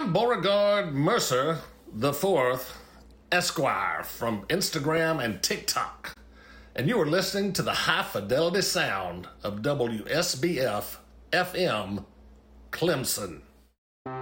I'm Beauregard Mercer the Fourth, Esquire, from Instagram and TikTok, and you are listening to the high fidelity sound of WSBF FM Clemson.